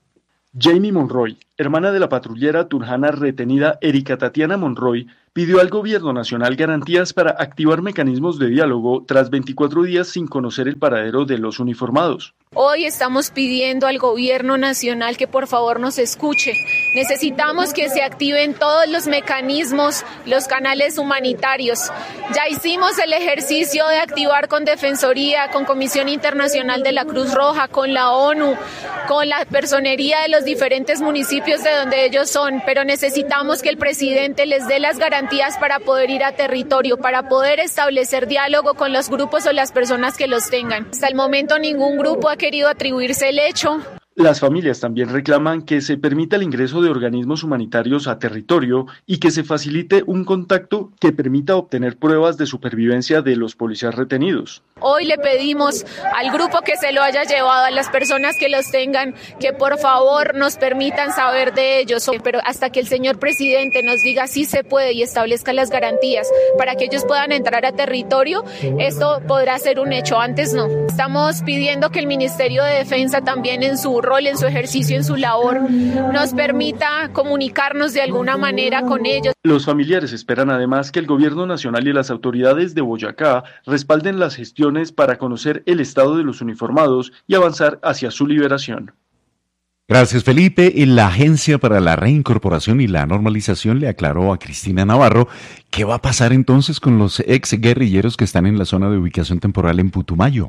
Jamie Monroy, hermana de la patrullera turjana retenida Erika Tatiana Monroy, pidió al gobierno nacional garantías para activar mecanismos de diálogo tras 24 días sin conocer el paradero de los uniformados. Hoy estamos pidiendo al gobierno nacional que por favor nos escuche. Necesitamos que se activen todos los mecanismos, los canales humanitarios. Ya hicimos el ejercicio de activar con Defensoría, con Comisión Internacional de la Cruz Roja, con la ONU, con la personería de los diferentes municipios de donde ellos son, pero necesitamos que el presidente les dé las garantías para poder ir a territorio, para poder establecer diálogo con los grupos o las personas que los tengan. Hasta el momento ningún grupo ha querido atribuirse el hecho. Las familias también reclaman que se permita el ingreso de organismos humanitarios a territorio y que se facilite un contacto que permita obtener pruebas de supervivencia de los policías retenidos. Hoy le pedimos al grupo que se lo haya llevado, a las personas que los tengan, que por favor nos permitan saber de ellos, pero hasta que el señor presidente nos diga si se puede y establezca las garantías para que ellos puedan entrar a territorio, esto podrá ser un hecho, antes no. Estamos pidiendo que el Ministerio de Defensa también en su rol, en su ejercicio, en su labor, nos permita comunicarnos de alguna manera con ellos. Los familiares esperan además que el gobierno nacional y las autoridades de Boyacá respalden las gestiones para conocer el estado de los uniformados y avanzar hacia su liberación. Gracias, Felipe. La Agencia para la Reincorporación y la Normalización le aclaró a Cristina Navarro qué va a pasar entonces con los exguerrilleros que están en la zona de ubicación temporal en Putumayo.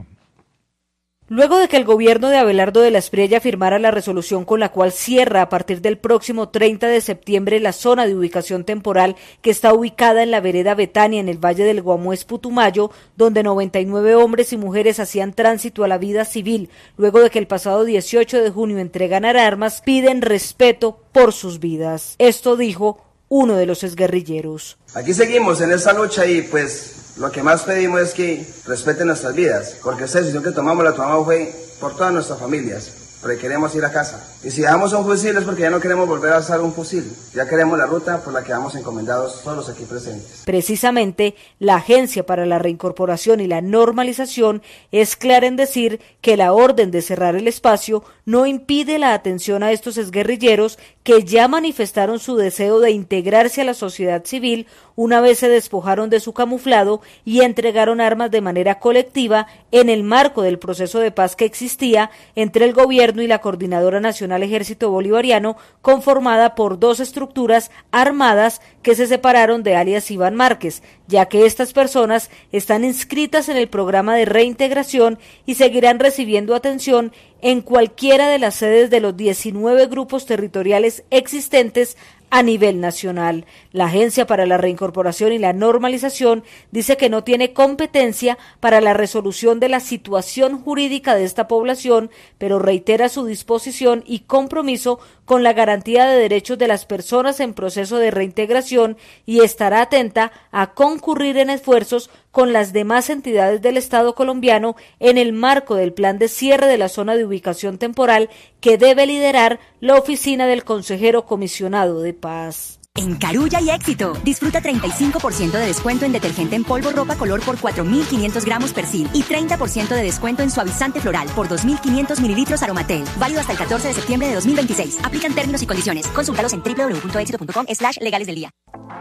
Luego de que el gobierno de Abelardo de la Espriella firmara la resolución con la cual cierra a partir del próximo 30 de septiembre la zona de ubicación temporal que está ubicada en la vereda Betania en el Valle del Guamués, Putumayo, donde 99 hombres y mujeres hacían tránsito a la vida civil, luego de que el pasado 18 de junio entregaran armas, piden respeto por sus vidas. Esto dijo uno de los exguerrilleros. Aquí seguimos en esta lucha y pues lo que más pedimos es que respeten nuestras vidas, porque esta decisión que tomamos la tomamos fue por todas nuestras familias, porque queremos ir a casa. Y si dejamos un fusil es porque ya no queremos volver a usar un fusil, ya queremos la ruta por la que vamos encomendados todos los aquí presentes. Precisamente, la Agencia para la Reincorporación y la Normalización es clara en decir que la orden de cerrar el espacio no impide la atención a estos exguerrilleros que ya manifestaron su deseo de integrarse a la sociedad civil una vez se despojaron de su camuflado y entregaron armas de manera colectiva en el marco del proceso de paz que existía entre el gobierno y la Coordinadora Nacional Ejército Bolivariano, conformada por dos estructuras armadas que se separaron de alias Iván Márquez, ya que estas personas están inscritas en el programa de reintegración y seguirán recibiendo atención en cualquiera de las sedes de los 19 grupos territoriales existentes a nivel nacional. La Agencia para la Reincorporación y la Normalización dice que no tiene competencia para la resolución de la situación jurídica de esta población, pero reitera su disposición y compromiso con la garantía de derechos de las personas en proceso de reintegración y estará atenta a concurrir en esfuerzos con las demás entidades del Estado colombiano en el marco del plan de cierre de la zona de ubicación temporal que debe liderar la oficina del consejero comisionado de paz. En Carulla y Éxito, disfruta 35% de descuento en detergente en polvo ropa color por 4.500 gramos Persil y 30% de descuento en suavizante floral por 2.500 mililitros Aromatel. Válido hasta el 14 de septiembre de 2026. Aplican términos y condiciones. Consúltalos en www.éxito.com/legales del día.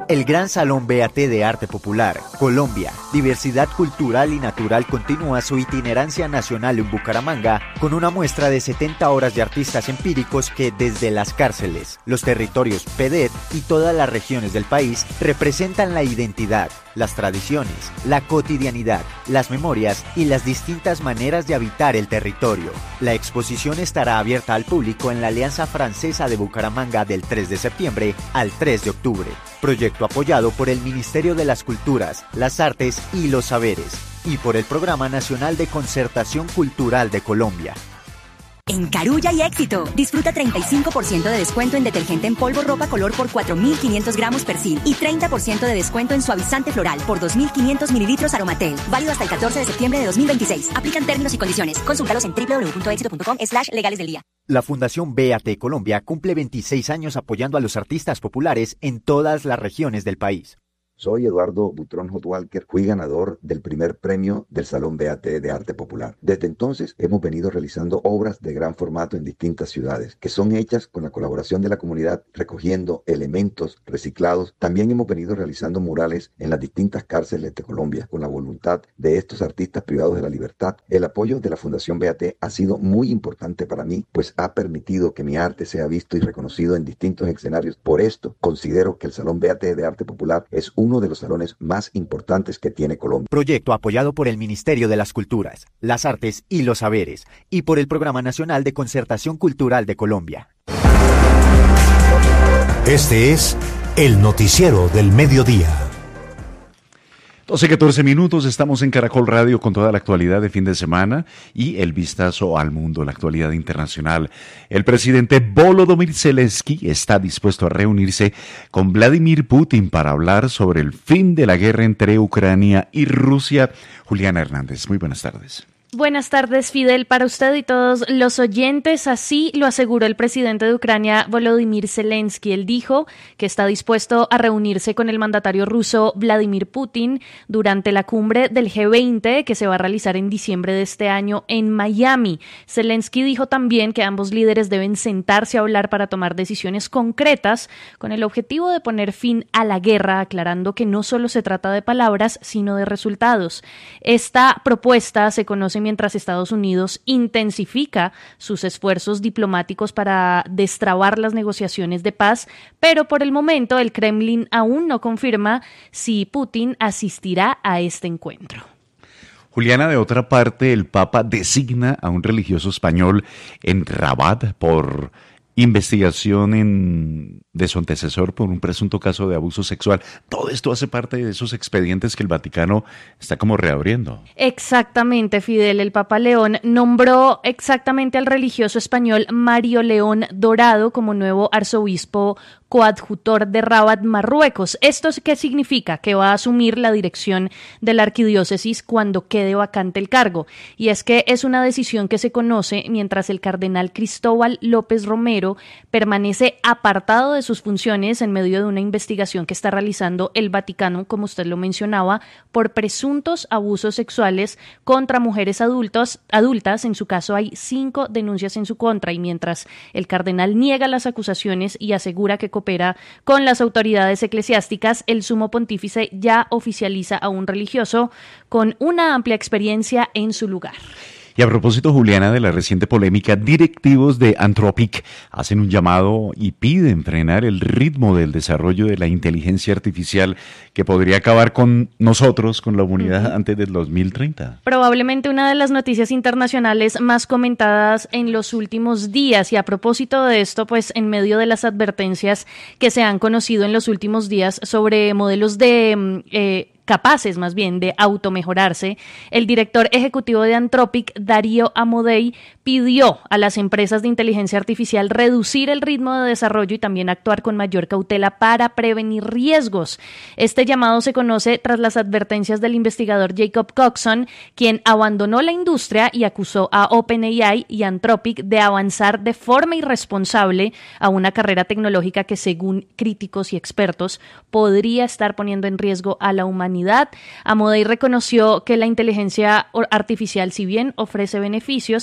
El Gran Salón BAT de Arte Popular, Colombia, Diversidad Cultural y Natural continúa su itinerancia nacional en Bucaramanga con una muestra de 70 horas de artistas empíricos que desde las cárceles, los territorios PEDET y todas las regiones del país representan la identidad, las tradiciones, la cotidianidad, las memorias y las distintas maneras de habitar el territorio. La exposición estará abierta al público en la Alianza Francesa de Bucaramanga del 3 de septiembre al 3 de octubre. Proyecto apoyado por el Ministerio de las Culturas, las Artes y los Saberes y por el Programa Nacional de Concertación Cultural de Colombia. En Carulla hay éxito. Disfruta 35% de descuento en detergente en polvo ropa color por 4.500 gramos Persil y 30% de descuento en suavizante floral por 2.500 mililitros Aromatel. Válido hasta el 14 de septiembre de 2026. Aplican términos y condiciones. Consúltalos en www.exito.com/legales del día. La Fundación BAT Colombia cumple 26 años apoyando a los artistas populares en todas las regiones del país. Soy Eduardo Butrón Hot Walker, fui ganador del primer premio del Salón BAT de Arte Popular. Desde entonces hemos venido realizando obras de gran formato en distintas ciudades, que son hechas con la colaboración de la comunidad, recogiendo elementos reciclados. También hemos venido realizando murales en las distintas cárceles de Colombia, con la voluntad de estos artistas privados de la libertad. El apoyo de la Fundación BAT ha sido muy importante para mí, pues ha permitido que mi arte sea visto y reconocido en distintos escenarios. Por esto, considero que el Salón BAT de Arte Popular es uno de los salones más importantes que tiene Colombia. Proyecto apoyado por el Ministerio de las Culturas, las Artes y los Saberes y por el Programa Nacional de Concertación Cultural de Colombia. Este es el noticiero del mediodía. 12:14 minutos, estamos en Caracol Radio con toda la actualidad de fin de semana y el vistazo al mundo, la actualidad internacional. El presidente Volodymyr Zelensky está dispuesto a reunirse con Vladimir Putin para hablar sobre el fin de la guerra entre Ucrania y Rusia. Juliana Hernández, muy buenas tardes. Buenas tardes, Fidel, para usted y todos los oyentes. Así lo aseguró el presidente de Ucrania, Volodymyr Zelensky. Él dijo que está dispuesto a reunirse con el mandatario ruso Vladimir Putin durante la cumbre del G20 que se va a realizar en diciembre de este año en Miami. Zelensky dijo también que ambos líderes deben sentarse a hablar para tomar decisiones concretas con el objetivo de poner fin a la guerra, aclarando que no solo se trata de palabras, sino de resultados. Esta propuesta se conoce mientras Estados Unidos intensifica sus esfuerzos diplomáticos para destrabar las negociaciones de paz, pero por el momento el Kremlin aún no confirma si Putin asistirá a este encuentro. Juliana, de otra parte, el Papa designa a un religioso español en Rabat por investigación de su antecesor por un presunto caso de abuso sexual. Todo esto hace parte de esos expedientes que el Vaticano está como reabriendo. Exactamente, Fidel. El Papa León nombró exactamente al religioso español Mario León Dorado como nuevo arzobispo coadjutor de Rabat, Marruecos. ¿Esto qué significa? Que va a asumir la dirección de la arquidiócesis cuando quede vacante el cargo. Y es que es una decisión que se conoce mientras el cardenal Cristóbal López Romero permanece apartado de sus funciones en medio de una investigación que está realizando el Vaticano, como usted lo mencionaba, por presuntos abusos sexuales contra mujeres adultas. En su caso hay 5 denuncias en su contra, y mientras el cardenal niega las acusaciones y asegura que coopera con las autoridades eclesiásticas, el sumo pontífice ya oficializa a un religioso con una amplia experiencia en su lugar. Y a propósito, Juliana, de la reciente polémica, directivos de Anthropic hacen un llamado y piden frenar el ritmo del desarrollo de la inteligencia artificial que podría acabar con nosotros, con la humanidad, antes del 2030. Probablemente una de las noticias internacionales más comentadas en los últimos días. Y a propósito de esto, pues en medio de las advertencias que se han conocido en los últimos días sobre modelos de capaces más bien de automejorarse, el director ejecutivo de Anthropic, Darío Amodei, pidió a las empresas de inteligencia artificial reducir el ritmo de desarrollo y también actuar con mayor cautela para prevenir riesgos. Este llamado se conoce tras las advertencias del investigador Jacob Coxon, quien abandonó la industria y acusó a OpenAI y Anthropic de avanzar de forma irresponsable a una carrera tecnológica que, según críticos y expertos, podría estar poniendo en riesgo a la humanidad. Amodei reconoció que la inteligencia artificial, si bien ofrece beneficios,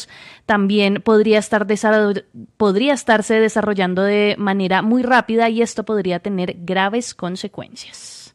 también podría estarse desarrollando de manera muy rápida y esto podría tener graves consecuencias.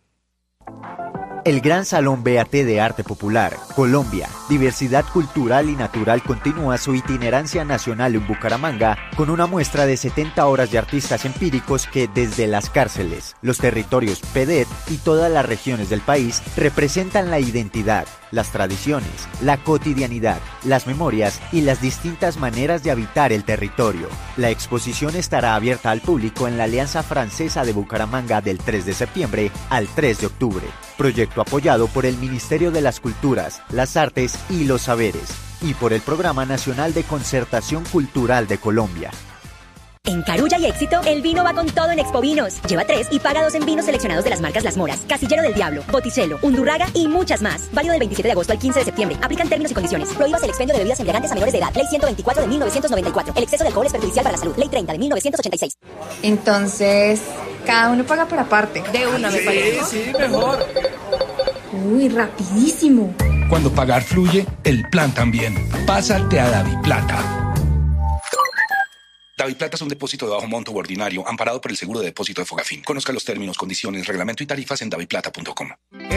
El Gran Salón BAT de Arte Popular, Colombia, Diversidad Cultural y Natural continúa su itinerancia nacional en Bucaramanga con una muestra de 70 horas de artistas empíricos que desde las cárceles, los territorios PEDET y todas las regiones del país representan la identidad, las tradiciones, la cotidianidad, las memorias y las distintas maneras de habitar el territorio. La exposición estará abierta al público en la Alianza Francesa de Bucaramanga del 3 de septiembre al 3 de octubre. Proyecto apoyado por el Ministerio de las Culturas, las Artes y los Saberes y por el Programa Nacional de Concertación Cultural de Colombia. En Carulla y Éxito, el vino va con todo en Expovinos. Lleva 3 y paga 2 en vinos seleccionados de las marcas Las Moras, Casillero del Diablo, Botticello, Undurraga y muchas más. Válido del 27 de agosto al 15 de septiembre. Aplican términos y condiciones. Prohíbas el expendio de bebidas embriagantes a menores de edad. Ley 124 de 1994. El exceso de alcohol es perjudicial para la salud. Ley 30 de 1986. Entonces, cada uno paga por aparte. De una, me parece. Sí, mejor. Uy, rapidísimo. Cuando pagar fluye, el plan también. Pásate a DaviPlata. DaviPlata es un depósito de bajo monto ordinario amparado por el seguro de depósito de Fogafín. Conozca los términos, condiciones, reglamento y tarifas en daviplata.com.